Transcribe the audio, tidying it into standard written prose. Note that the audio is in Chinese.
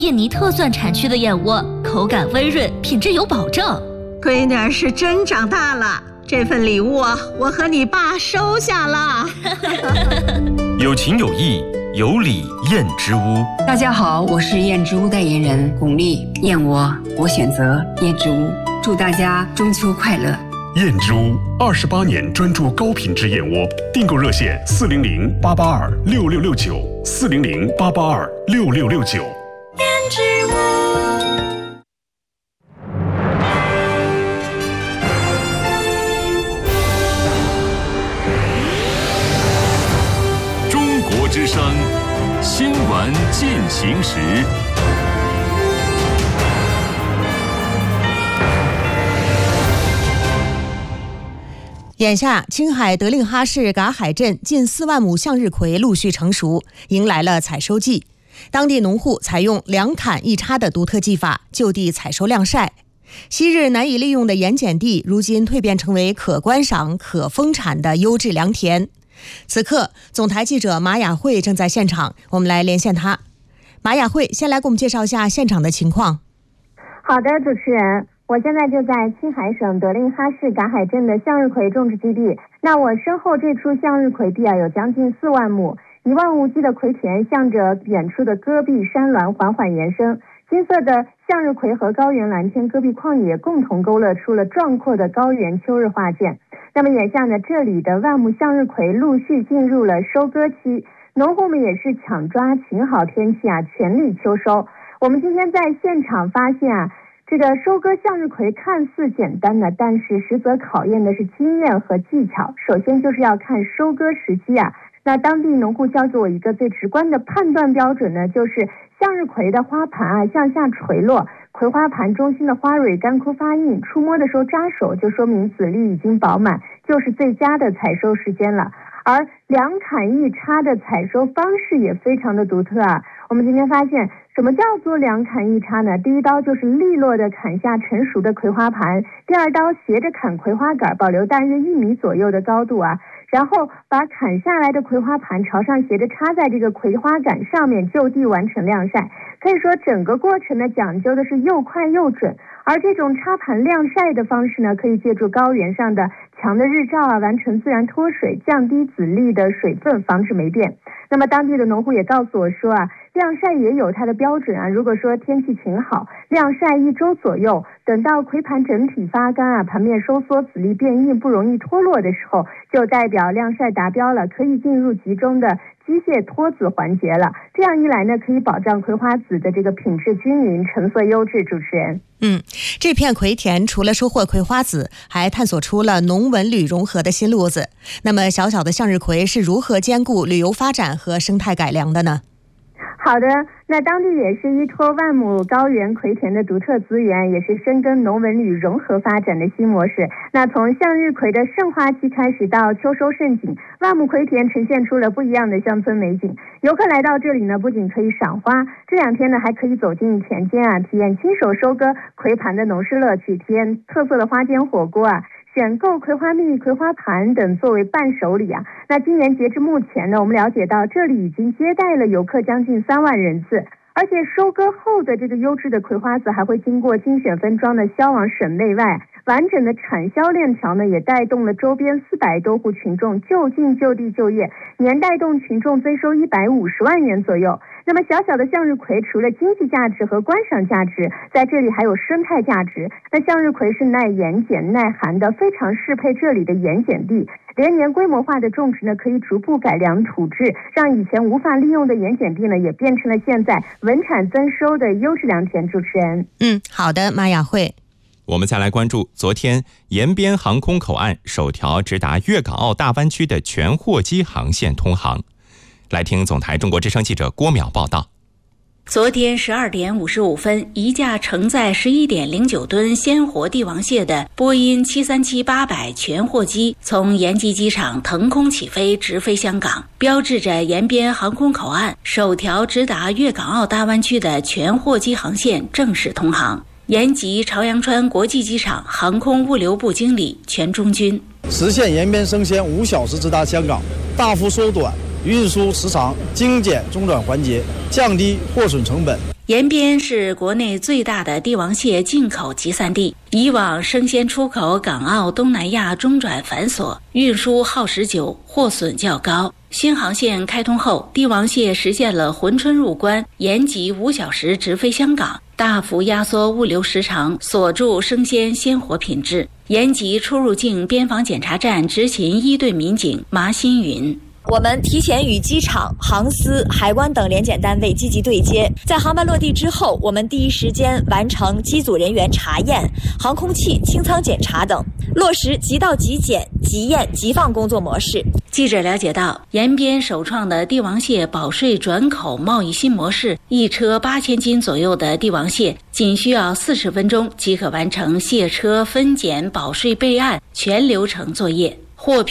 印尼特蒜产区的燕窝，口感温润，品质有保证。 闺女儿是真长大了，这份礼物我和你爸收下了。 有情有义，有礼燕之屋。 大家好，我是燕之屋代言人巩俐。燕窝我选择燕之屋，祝大家中秋快乐。 燕之屋28年专注高品质燕窝，订购热线400-882-6669，400-882-6669。 燕之屋。 中国之声新闻进行时。 眼下，青海德令哈市嘎海镇近4万亩向日葵陆续成熟，迎来了采收季。当地农户采用2砍1插的独特技法，就地采收晾晒。昔日难以利用的盐碱地，如今蜕变成为可观赏、可丰产的优质良田。此刻，总台记者马雅慧正在现场，我们来连线她。马雅慧，先来给我们介绍一下现场的情况。 好的，主持人。我现在就在青海省德令哈市嘎海镇的向日葵种植基地。那我身后这处向日葵地有将近4万亩，一望无际的葵田向着远处的戈壁山峦缓缓延伸。金色的向日葵和高原蓝天戈壁旷野共同勾勒出了壮阔的高原秋日画卷。那么眼下呢，这里的万亩向日葵陆续进入了收割期，农户们也是抢抓晴好天气全力秋收。我们今天在现场发现这个收割向日葵看似简单呢，但是实则考验的是经验和技巧。首先就是要看收割时机那当地农户教给我一个最直观的判断标准呢，就是向日葵的花盘向下垂落，葵花盘中心的花蕊干枯发硬，触摸的时候扎手，就说明籽粒已经饱满，就是最佳的采收时间了。而2砍1插的采收方式也非常的独特我们今天发现，什么叫做2砍1插呢？第一刀就是利落的砍下成熟的葵花盘，第二刀斜着砍葵花杆，保留大约1米左右的高度然后把砍下来的葵花盘朝上斜着插在这个葵花杆上面，就地完成晾晒。可以说整个过程呢讲究的是又快又准。而这种插盘晾晒的方式呢，可以借助高原上的强的日照完成自然脱水，降低籽粒的水分，防止霉变。那么当地的农户也告诉我说晾晒也有它的标准如果说天气晴好，晾晒1周左右，等到葵盘整体发干盘面收缩，籽粒变硬，不容易脱落的时候，就代表晾晒达标了，可以进入集中的机械脱籽环节了。这样一来呢，可以保障葵花籽的这个品质均匀，成色优质。主持人， 这片葵田除了收获葵花籽，还探索出了农文旅融合的新路子。那么小小的向日葵是如何兼顾旅游发展和生态改良的呢？ 好的，那当地也是依托万亩高原葵田的独特资源，也是深耕农文旅融合发展的新模式。那从向日葵的盛花期开始到秋收盛景，万亩葵田呈现出了不一样的乡村美景。游客来到这里呢，不仅可以赏花，这2天呢还可以走进田间体验亲手收割葵盘的农事乐趣，体验特色的花间火锅选购葵花蜜、葵花盘等作为伴手礼那今年截至目前呢，我们了解到这里已经接待了游客将近3万人次，而且收割后的这个优质的葵花籽还会经过精选分装的销往省内外，完整的产销链条呢，也带动了周边400多户群众就近就地就业，年带动群众增收150万元左右。那么小小的向日葵除了经济价值和观赏价值，在这里还有生态价值。那向日葵是耐盐碱耐寒的，非常适配这里的盐碱地。连年规模化的种植呢，可以逐步改良土质，让以前无法利用的盐碱地呢，也变成了现在稳产增收的优质良田。主持人， 好的，马雅慧。 我们再来关注昨天延边航空口岸首条直达粤港澳大湾区的全货机航线通航。来听总台中国之声记者郭淼报道。 昨天12点55分，一架承载11.09吨鲜活帝王蟹的波音737-800全货机从延吉机场腾空起飞，直飞香港，标志着延边航空口岸首条直达粤港澳大湾区的全货机航线正式通航。延吉朝阳川国际机场航空物流部经理全忠军， 实现延边生鲜5小时直达香港，大幅缩短运输时长、精简中转环节，降低货损成本。 延边是国内最大的帝王蟹进口集散地，以往生鲜出口港澳、东南亚中转繁琐，运输耗时久，货损较高。新航线开通后，帝王蟹实现了珲春入关，延吉5小时直飞香港，大幅压缩物流时长，锁住生鲜鲜活品质。延吉出入境边防检查站执勤1队民警麻新云。 我们提前与机场、航司、海关等联检单位积极对接，在航班落地之后，我们第一时间完成机组人员查验、航空器清仓检查等，落实即到即检、即验即放工作模式。 记者了解到，延边首创的帝王蟹保税转口贸易新模式，一车8000斤左右的帝王蟹，仅需要40分钟即可完成卸车、分拣、保税备案全流程作业。货